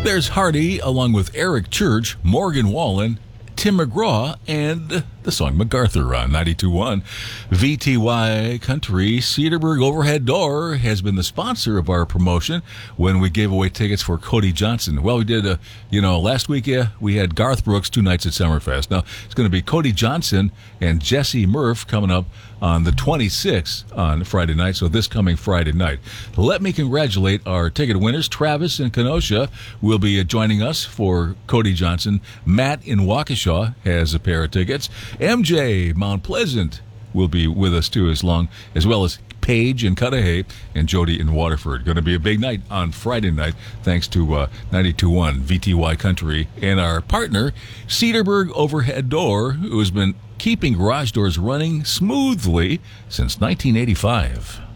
There's Hardy, along with Eric Church, Morgan Wallen, Tim McGraw, and the song MacArthur on 92.1. VTY Country Cedarburg Overhead Door has been the sponsor of our promotion when we gave away tickets for Cody Johnson. Well, we did, last week we had Garth Brooks 2 nights at Summerfest. Now, it's going to be Cody Johnson and Jesse Murph coming up on the 26th on Friday night, so this coming Friday night. Let me congratulate our ticket winners. Travis in Kenosha will be joining us for Cody Johnson. Matt in Waukesha has a pair of tickets. MJ Mount Pleasant will be with us too, as well as Paige in Cudahy and Jody in Waterford. Going to be a big night on Friday night, thanks to 92.1 VTY Country and our partner, Cedarburg Overhead Door, who has been keeping garage doors running smoothly since 1985.